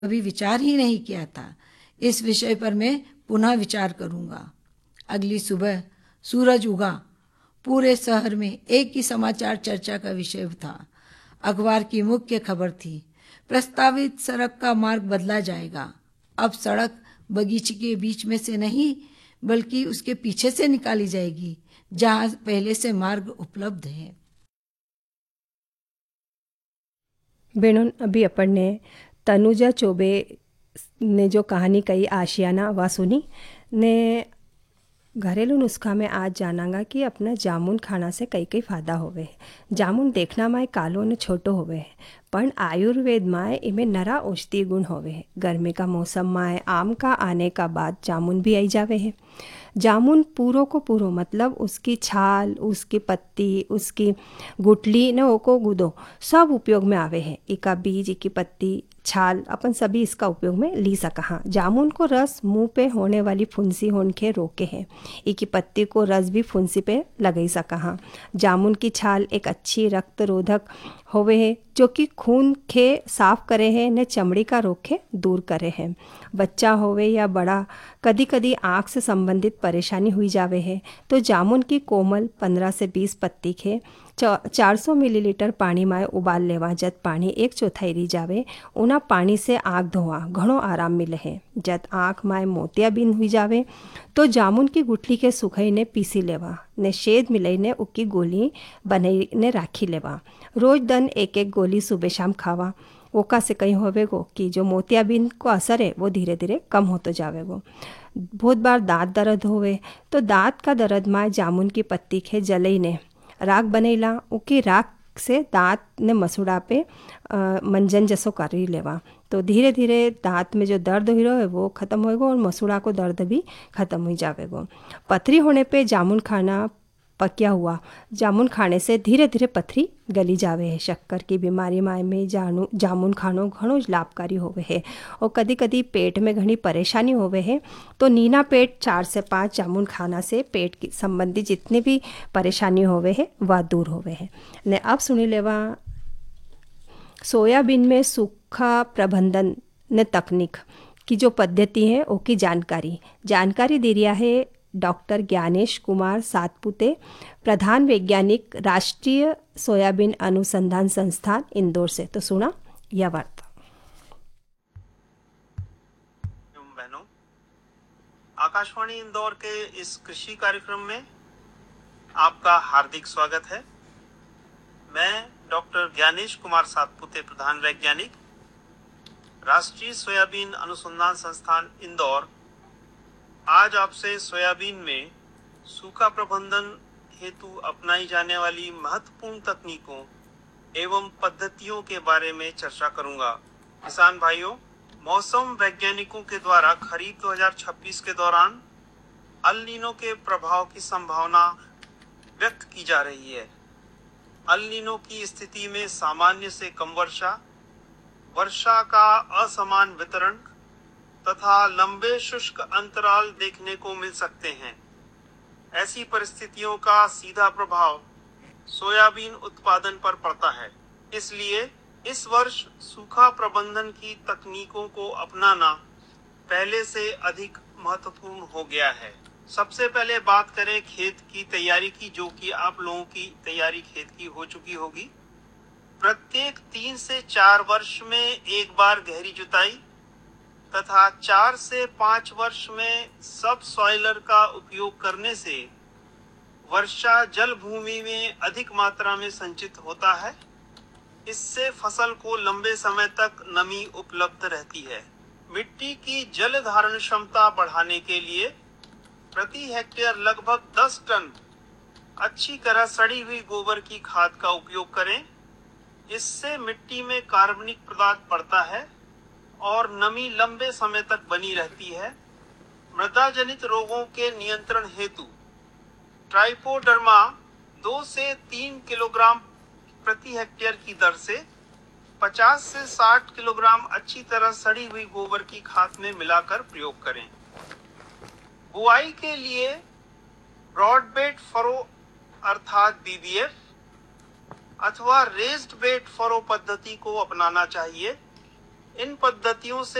कभी विचार ही नहीं किया था। इस विषय पर मैं पुनः विचार करूंगा। अगली सुबह सूरज उगा। पूरे शहर में एक ही समाचार चर्चा का विषय था। अखबार की मुख्य खबर थी, प्रस्तावित सड़क का मार्ग बदला जाएगा। अब सड़क बगीचे के बीच में से नहीं बल्कि उसके पीछे से निकाली जाएगी, जहां पहले से मार्ग उपलब्ध है। बेनों, अभी अपन ने तनुजा चौबे ने जो कहानी कही आशियाना वह सुनी ने। घरेलू नुस्खा में आज जानांगा कि अपना जामुन खाना से कई कई फायदा होवे है। जामुन देखना माए कालो ने छोटो होवे है, पण आयुर्वेद माए इमें नरा औषधि गुण होवे है। गर्मी का मौसम माए आम का आने का बाद जामुन भी आई जावे है। जामुन पूरो को पूरो मतलब उसकी छाल, उसकी पत्ती, उसकी गुठली ने ओको गुदो सब उपयोग में आवे है। इका बीज, इकी पत्ती, छाल अपन सभी इसका उपयोग में ली सका। हाँ, जामुन को रस मुंह पे होने वाली फुंसी होने रोके है। इकी पत्ती को रस भी फुंसी पे लगई सका। हाँ, जामुन की छाल एक अच्छी रक्त रोधक होवे है, जो कि खून खे साफ करे है ने चमड़ी का रोग के दूर करे है। बच्चा होवे या बड़ा, कदी कदी आँख से संबंधित परेशानी हुई जावे है तो जामुन की कोमल 15 से 20 पत्ती खे 400 मिलीलीटर पानी में उबाल लेवा। जब पानी 1/4 री जावे उना पानी से आँख धोवा, घणो आराम मिले है। जब आँख में मोतियाबिंद हुई जावे तो जामुन की गुठली के सुखई ने पीसी लेवा ने शेद मिलई ने उकी गोली बनाई ने राखी लेवा। रोज दिन एक एक गोली सुबह शाम खावा। ओका से कहीं होवेगो कि जो मोतियाबिंद को असर है वो धीरे धीरे कम होते जावेगो। बहुत बार दांत दर्द होवे तो दांत का दर्द में जामुन की पत्ती के जलई ने राख बनैला। उकी राख से दांत ने मसूड़ा पे मंजन जैसो करी लेवा तो धीरे धीरे दांत में जो दर्द हो रहा है वो ख़त्म होएगो और मसूड़ा को दर्द भी ख़त्म हो जावेगो। पथरी होने पे जामुन खाना, पकिया हुआ जामुन खाने से धीरे धीरे पथरी गली जावे है। शक्कर की बीमारी में जामुन खानो घणो लाभकारी होवे है। और कदी कदी पेट में घनी परेशानी होवे है तो नीना पेट 4 से 5 जामुन खाना से पेट की संबंधी जितनी भी परेशानी होवे है वह दूर होवे है। ने अब सुनी लेवा सोयाबीन में सूखा प्रबंधन ने तकनीक की जो पद्धति है ओकी जानकारी दे रिया है डॉक्टर ज्ञानेश कुमार सातपुते, प्रधान वैज्ञानिक, राष्ट्रीय सोयाबीन अनुसंधान संस्थान, इंदौर से। तो सुना यह वार्ता। बहनों, आकाशवाणी इंदौर के इस कृषि कार्यक्रम में आपका हार्दिक स्वागत है। मैं डॉक्टर ज्ञानेश कुमार सातपुते, प्रधान वैज्ञानिक, राष्ट्रीय सोयाबीन अनुसंधान संस्थान इंदौर, आज आपसे सोयाबीन में सूखा प्रबंधन हेतु अपनाई जाने वाली महत्वपूर्ण तकनीकों एवं पद्धतियों के बारे में चर्चा करूंगा। किसान भाइयों, मौसम वैज्ञानिकों के द्वारा खरीफ 2026 के दौरान अल नीनो के प्रभाव की संभावना व्यक्त की जा रही है। अल नीनो की स्थिति में सामान्य से कम वर्षा, वर्षा का असमान वितरण तथा लंबे शुष्क अंतराल देखने को मिल सकते हैं। ऐसी परिस्थितियों का सीधा प्रभाव सोयाबीन उत्पादन पर पड़ता है। इसलिए इस वर्ष सूखा प्रबंधन की तकनीकों को अपनाना पहले से अधिक महत्वपूर्ण हो गया है। सबसे पहले बात करें खेत की तैयारी की, जो कि आप लोगों की तैयारी खेत की हो चुकी होगी। प्रत्येक 3 से 4 वर्ष में एक बार गहरी जुताई तथा 4 से 5 वर्ष में सब सॉइलर का उपयोग करने से वर्षा जल भूमि में अधिक मात्रा में संचित होता है। इससे फसल को लंबे समय तक नमी उपलब्ध रहती है। मिट्टी की जल धारण क्षमता बढ़ाने के लिए प्रति हेक्टेयर लगभग 10 टन अच्छी तरह सड़ी हुई गोबर की खाद का उपयोग करें। इससे मिट्टी में कार्बनिक पदार्थ बढ़ता है और नमी लंबे समय तक बनी रहती है। मृदा जनित रोगों के नियंत्रण हेतु ट्राइकोडर्मा 2 से 3 किलोग्राम प्रति हेक्टेयर की दर से 50 से 60 किलोग्राम अच्छी तरह सड़ी हुई गोबर की खाद में मिलाकर प्रयोग करें। बुआई के लिए ब्रॉड बेड फरो अर्थात BBF अथवा रेज्ड बेड फरो पद्धति को अपनाना चाहिए। इन पद्धतियों से